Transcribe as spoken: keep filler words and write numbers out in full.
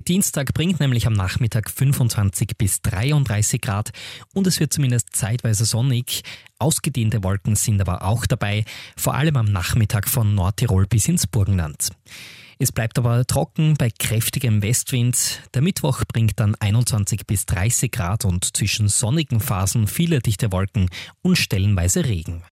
Dienstag bringt nämlich am Nachmittag fünfundzwanzig bis dreiunddreißig Grad und es wird zumindest zeitweise sonnig. Ausgedehnte Wolken sind aber auch dabei, vor allem am Nachmittag von Nordtirol bis ins Burgenland. Es bleibt aber trocken bei kräftigem Westwind. Der Mittwoch bringt dann einundzwanzig bis dreißig Grad und zwischen sonnigen Phasen viele dichte Wolken und stellenweise Regen.